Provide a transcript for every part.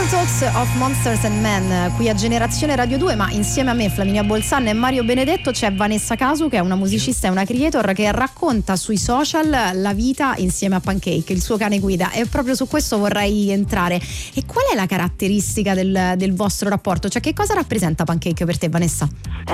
Talks of Monsters and Men qui a Generazione Radio 2, ma insieme a me, Flaminia Bolzan e Mario Benedetto, c'è Vanessa Casu, che è una musicista e una creator che racconta sui social la vita insieme a Pancake, il suo cane guida, e proprio su questo vorrei entrare. E qual è la caratteristica del vostro rapporto? Cioè, che cosa rappresenta Pancake per te, Vanessa?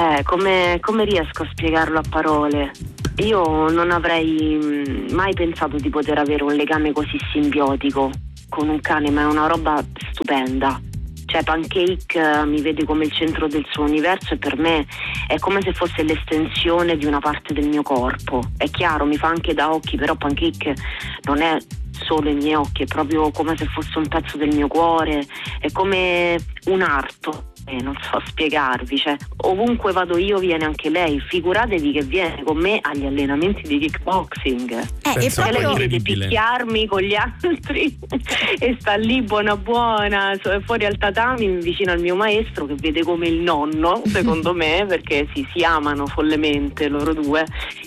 Come riesco a spiegarlo a parole? Io non avrei mai pensato di poter avere un legame così simbiotico con un cane, ma è una roba stupenda. Cioè, Pancake mi vede come il centro del suo universo e per me è come se fosse l'estensione di una parte del mio corpo. È chiaro, mi fa anche da occhi, però Pancake non è solo i miei occhi, è proprio come se fosse un pezzo del mio cuore, è come un arto. Non so spiegarvi, cioè ovunque vado io viene anche lei, figuratevi che viene con me agli allenamenti di kickboxing, e proprio lei vede picchiarmi con gli altri e sta lì buona fuori al tatami vicino al mio maestro, che vede come il nonno, secondo me, perché si amano follemente loro due,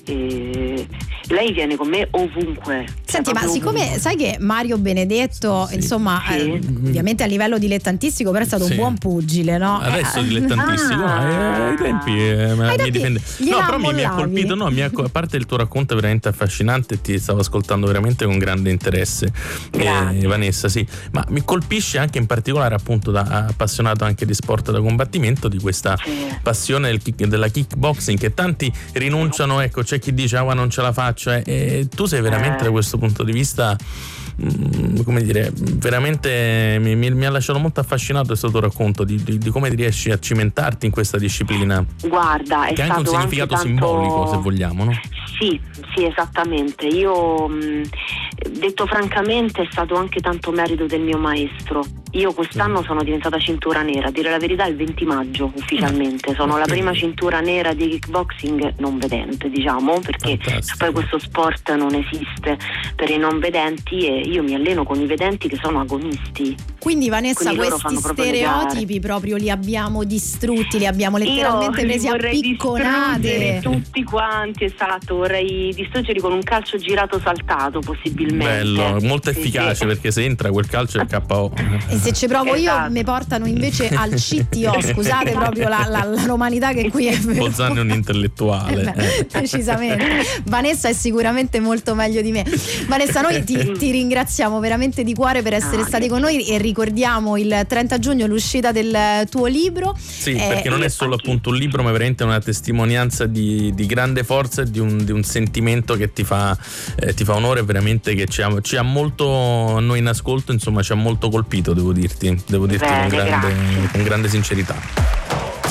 e lei viene con me ovunque. Senti, ma siccome ovunque. Sai che Mario Benedetto, insomma, ovviamente a livello dilettantistico, però è stato un buon pugile, no? Adesso dilettantissimo, ai tempi mi difende. No, però mi ha colpito, a parte il tuo racconto è veramente affascinante, ti stavo ascoltando veramente con grande interesse, Vanessa, sì, ma mi colpisce anche in particolare, appunto, da appassionato anche di sport da combattimento, di questa passione della kickboxing, che tanti rinunciano, ecco, c'è chi dice ma non ce la faccio, e tu sei veramente da questo punto di vista, come dire, veramente mi ha lasciato molto affascinato questo tuo racconto di come riesci a cimentarti in questa disciplina. Guarda, che ha anche un significato simbolico, se vogliamo, no? Sì, esattamente. Io, detto francamente, è stato anche tanto merito del mio maestro. Io quest'anno sono diventata cintura nera, a dire la verità il 20 maggio ufficialmente. Sono la prima cintura nera di kickboxing non vedente, diciamo, perché poi questo sport non esiste per i non vedenti e io mi alleno con i vedenti che sono agonisti. Quindi, Vanessa, questi stereotipi proprio li abbiamo distrutti, li abbiamo letteralmente presi a picconate. Tutti quanti, esatto, vorrei distruggerli con un calcio girato saltato possibilmente. Bello, molto efficace, perché se entra quel calcio è KO. E se ci provo io mi portano invece al CTO, scusate proprio la romanità che qui è. Bolzan è un intellettuale. Decisamente. Vanessa è sicuramente molto meglio di me. Vanessa, noi ti ringraziamo veramente di cuore per essere stati con noi e ricordiamo il 30 giugno l'uscita del tuo libro. Sì, perché non è solo appunto un libro, ma veramente una testimonianza di grande forza e di un sentimento che ti fa onore, veramente, che ci ha molto, a noi in ascolto, insomma, ci ha molto colpito, devo dirti Bene, con grande sincerità.